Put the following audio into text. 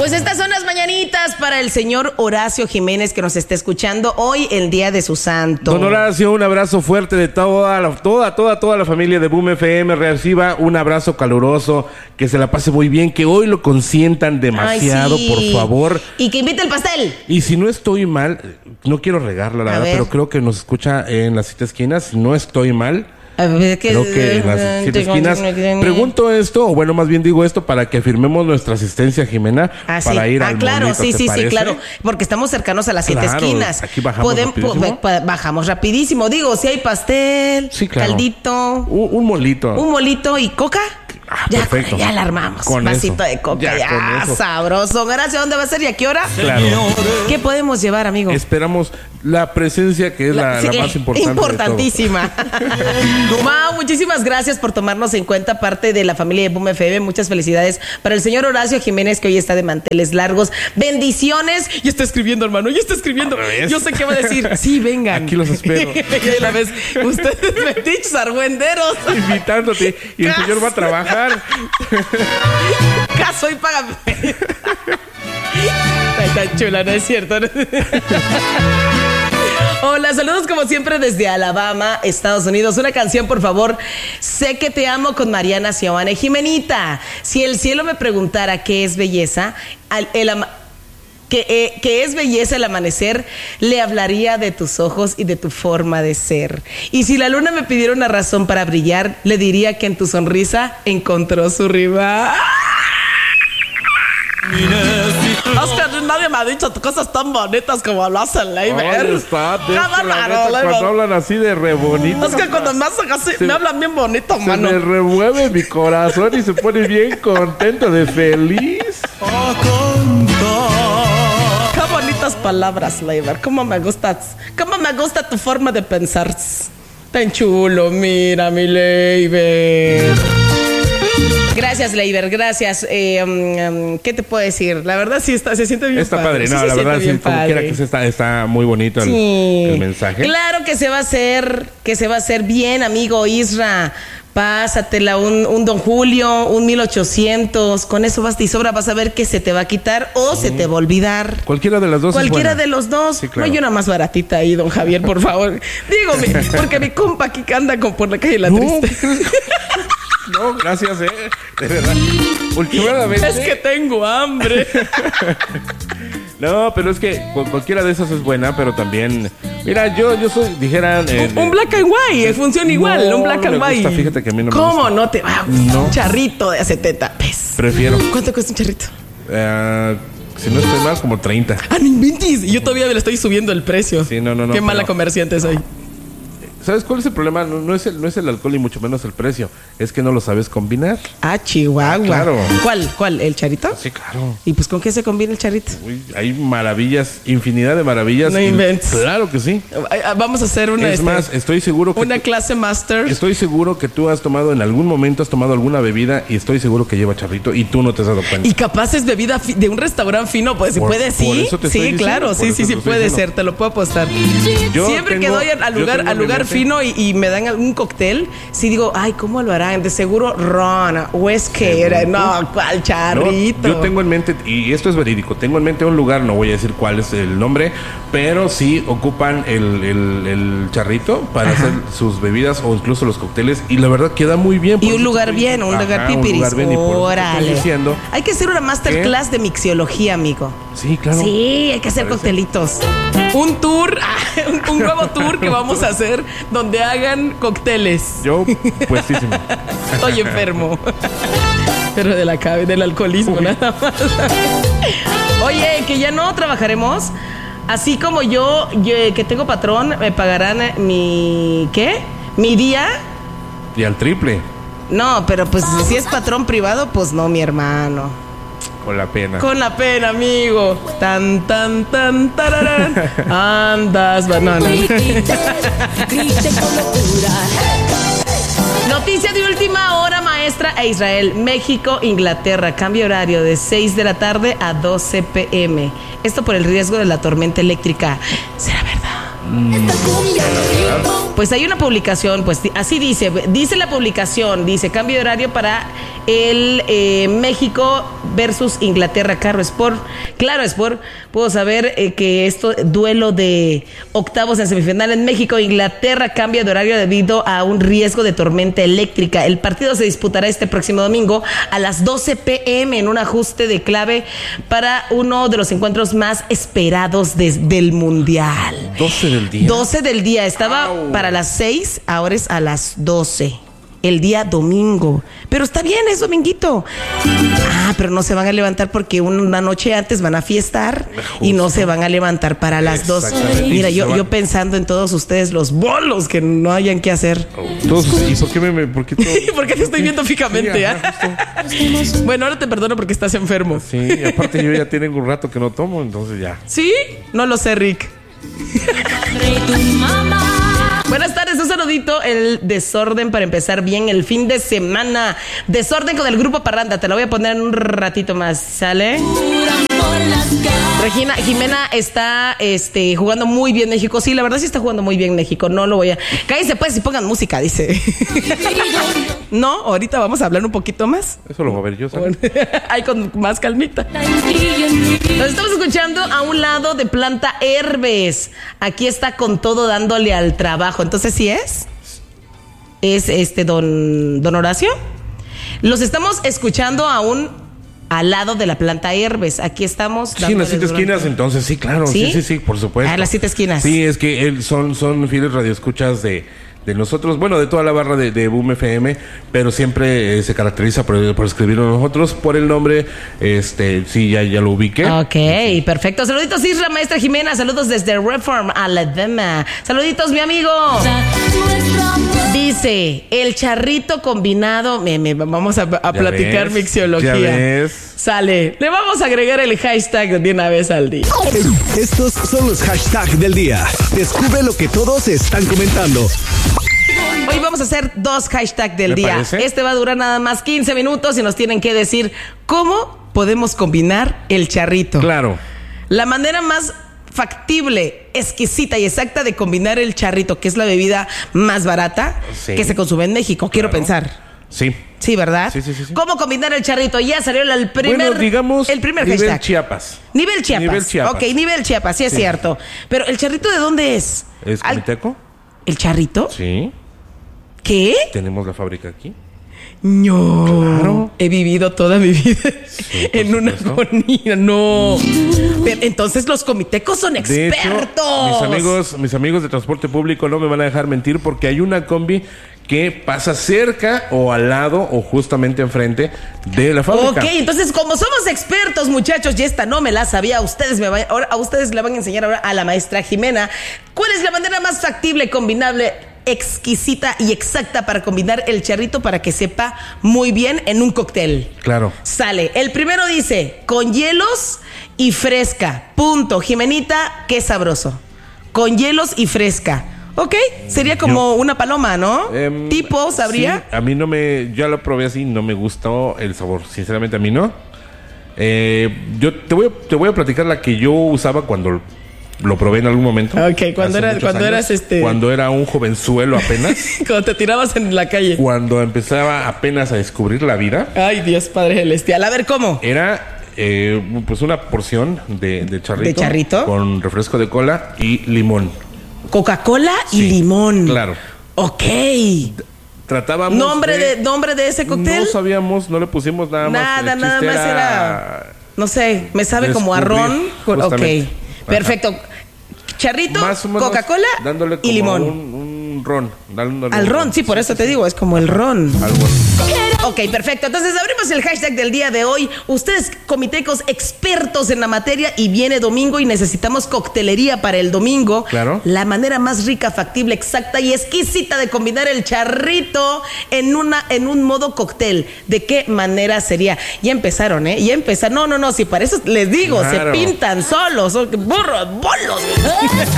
Pues estas son las mañanitas para el señor Horacio Jiménez, que nos está escuchando hoy, el día de su santo. Don Horacio, un abrazo fuerte de toda la familia de Boom FM. Reciba un abrazo caluroso, que se la pase muy bien, que hoy lo consientan demasiado. Ay, sí. Por favor. Y que invite el pastel. Y si no estoy mal, no quiero regarla, la verdad, pero creo que nos escucha en las 7 esquinas. Si no estoy mal, creo que en las 7 esquinas. Pregunto esto, o bueno, más bien digo esto, para que firmemos nuestra asistencia, Jimena, para ir al claro, monito, sí, claro, porque estamos cercanos a las 7 esquinas. Aquí bajamos rapidísimo. Bajamos rapidísimo. Digo, si hay pastel, caldito, un molito. Un molito y coca. Ya, perfecto. Ya la armamos. Con vasito eso. De coca, ya sabroso. Gracias. ¿Dónde va a ser y a qué hora? Claro. ¿Qué podemos llevar, amigo? Esperamos la presencia, que es la más importante. Importantísima. Mau, muchísimas gracias por tomarnos en cuenta, parte de la familia de Boom FM. Muchas felicidades para el señor Horacio Jiménez, que hoy está de manteles largos. Bendiciones. Y está escribiendo, hermano. Ya está escribiendo. Yo sé qué va a decir. Sí, vengan. Aquí los espero. Y la vez, ustedes metiches argüenderos. Invitándote. Y el señor va a trabajar. Caso y págame. Está tan chula, ¿no es cierto? Hola, saludos como siempre desde Alabama, Estados Unidos. Una canción, por favor. Sé que te amo, con Mariana Xiomane. Jimenita, si el cielo me preguntara qué es belleza, que es belleza el amanecer, le hablaría de tus ojos y de tu forma de ser. Y si la luna me pidiera una razón para brillar, le diría que en tu sonrisa encontró su rival. Oscar, nadie me ha dicho cosas tan bonitas como lo hace Leiber. Cuando hablan así de re bonito. Es que cuando me hacen así, me hablan bien bonito, mano. Se me remueve mi corazón y se pone bien contento, de feliz. Qué bonitas palabras, Leiber. ¿Cómo me gusta tu forma de pensar? Tan chulo, mira, mi Leiber. Gracias, Leiber, gracias. ¿Qué te puedo decir? La verdad sí se siente bien. Está padre, no, la verdad sí, como quiera que está muy bonito el mensaje. Claro que se va a hacer bien, amigo Isra. Pásatela un Don Julio, un 1800, con eso basta y sobra. Vas a ver que se te va a quitar o se te va a olvidar. Cualquiera de las dos. Cualquiera de los dos. Sí, claro. No hay una más baratita ahí, don Javier, por favor. Dígame, porque mi compa aquí que anda por la calle La Triste. No, gracias, de verdad. Últimamente. Es que tengo hambre. No, pero es que cualquiera de esas es buena, pero también... Mira, yo soy, dijeran... un black and white, funciona igual, un black and white. Fíjate que a mí no me ¿Cómo gusta. no te va? No. Un charrito de aceteta. ¿Ves? Prefiero. ¿Cuánto cuesta un charrito? Si no estoy mal, como 30. No inventes. Y yo todavía le estoy subiendo el precio. Sí, no. Qué mala comerciante soy. ¿Sabes cuál es el problema? No es el alcohol y mucho menos el precio. Es que no lo sabes combinar. Chihuahua. Claro. ¿Cuál? ¿El charrito? Sí, claro. ¿Y pues con qué se combina el charrito? Uy, hay maravillas, infinidad de maravillas. No inventes. Claro que sí. Vamos a hacer una... Es más, estoy seguro que... Una clase master. Estoy seguro que tú en algún momento has tomado alguna bebida y estoy seguro que lleva charrito y tú no te has dado cuenta. Y capaz es bebida de un restaurante fino, pues si puede, sí. Sí, claro, sí, puede ser, te lo puedo apostar. Siempre que doy al lugar fino y me dan algún cóctel, sí digo, ay, ¿cómo lo harán? De seguro ron, whiskey, no, ¿cuál charrito? No, yo tengo en mente, y esto es verídico, tengo en mente un lugar, no voy a decir cuál es el nombre, pero sí ocupan el charrito para hacer sus bebidas o incluso los cócteles, y la verdad queda muy bien. Y un lugar bien, un lugar pipiris. Órale. Hay que hacer una masterclass de mixiología, amigo. Sí, claro. Sí, hay que hacer coctelitos. Un tour, un nuevo tour que vamos a hacer donde hagan cócteles. Yo, puestísimo. Estoy enfermo. Pero del alcoholismo, nada más. Oye, que ya no trabajaremos. Así como yo que tengo patrón, me pagarán mi día. Y al triple. No, pero pues si es patrón privado, pues no, mi hermano. Con la pena. Con la pena, amigo. Tan, tararán. Andas, banana. Noticia de última hora, maestra e Israel. México, Inglaterra. Cambio horario de 6 de la tarde a 12 p.m. Esto por el riesgo de la tormenta eléctrica. ¿Será verdad? Pues hay una publicación, pues así dice la publicación, dice cambio de horario para el México versus Inglaterra. Claro Sport, puedo saber que esto, duelo de octavos en semifinal en México, Inglaterra cambia de horario debido a un riesgo de tormenta eléctrica. El partido se disputará este próximo domingo a las 12 p.m. en un ajuste de clave para uno de los encuentros más esperados del Mundial. 12 del día. Estaba para las 6, ahora es a las 12. El día domingo. Pero está bien, es dominguito. Pero no se van a levantar porque una noche antes van a fiestar. Y no se van a levantar para las 2. Mira, yo pensando en todos ustedes, los bolos que no hayan que hacer. ¿Y por qué ¿Por qué te estoy viendo fijamente? Bueno, ahora te perdono porque estás enfermo. Sí, y aparte yo ya tengo un rato que no tomo, entonces ya. ¿Sí? No lo sé, Rick. Buenas tardes, un saludito. El desorden para empezar bien el fin de semana. Desorden con el grupo Parranda. Te lo voy a poner en un ratito más. ¿Sale? Jimena está jugando muy bien México. Sí, la verdad sí está jugando muy bien México. No lo voy a... Cállense pues y pongan música, dice. No, ahorita vamos a hablar un poquito más. Eso lo voy a ver yo, ¿sabes? Ahí con más calmita. Nos estamos escuchando a un lado de Planta Herbes. Aquí está con todo dándole al trabajo. Entonces, ¿sí es? ¿Es don Horacio? Los estamos escuchando al lado de la Planta Herbes. Aquí estamos. Sí, en las 7 esquinas, entonces sí, claro. Sí, por supuesto. Las 7 esquinas. Sí, es que son fieles radioescuchas de nosotros, bueno, de toda la barra de Boom FM, pero siempre se caracteriza por escribirlo nosotros, por el nombre, sí, ya lo ubiqué. Ok, sí. Perfecto. Saluditos, Isra, maestra Jimena, saludos desde Reform, Alabama. Saluditos, mi amigo. Dice, el charrito combinado, vamos a platicar mixiología. Ya ves. Sale, le vamos a agregar el hashtag de una vez al día. Estos son los hashtags del día. Descubre lo que todos están comentando. Hoy vamos a hacer 2 hashtags del día. Parece? Va a durar nada más 15 minutos y nos tienen que decir cómo podemos combinar el charrito. Claro. La manera más factible, exquisita y exacta de combinar el charrito, que es la bebida más barata que se consume en México. Quiero pensar. Sí. Sí, ¿verdad? Sí. ¿Cómo combinar el charrito? Ya salió el primer nivel hashtag. Chiapas. Nivel Chiapas. Ok, nivel Chiapas, sí es cierto. Pero ¿el charrito de dónde es? ¿Es comiteco? ¿El charrito? Sí. ¿Qué? Tenemos la fábrica aquí. No, claro. He vivido toda mi vida en una agonía. No. Pero entonces los comitecos son expertos. De hecho, mis amigos de transporte público no me van a dejar mentir porque hay una combi que pasa cerca o al lado o justamente enfrente de la fábrica. Ok, entonces como somos expertos, muchachos, y esta no me la sabía, a ustedes le van a enseñar ahora a la maestra Jimena cuál es la manera más factible, combinable, exquisita y exacta para combinar el charrito para que sepa muy bien en un cóctel. Claro. Sale. El primero dice, con hielos y fresca. Punto. Jimenita, qué sabroso. Con hielos y fresca. Ok, sería como una paloma, ¿no? Tipo, ¿sabría? Sí, a mí ya lo probé así, no me gustó el sabor. Sinceramente, a mí no. Yo te voy a platicar la que yo usaba cuando lo probé en algún momento. Ok, cuando era un jovenzuelo apenas. Cuando te tirabas en la calle. Cuando empezaba apenas a descubrir la vida. Ay, Dios Padre Celestial. A ver, ¿cómo? Era pues una porción de charrito. ¿De charrito? Con refresco de cola y limón. Coca-Cola y limón. Claro. Ok. Tratábamos ¿Nombre de ese cóctel? No sabíamos, no le pusimos nada más. Nada más era... No sé, me sabe como a ron. Ok, perfecto. Charrito, Coca-Cola dándole y limón. Un ron. Al ron, sí, por eso te digo, es como el ron. Algo así. Ok, perfecto. Entonces abrimos el hashtag del día de hoy. Ustedes, comitecos expertos en la materia, y viene domingo y necesitamos coctelería para el domingo. Claro. La manera más rica, factible, exacta y exquisita de combinar el charrito en un modo cóctel. ¿De qué manera sería? Ya empezaron, ¿eh? No, si para eso les digo, claro. Se pintan solos, burros, bolos.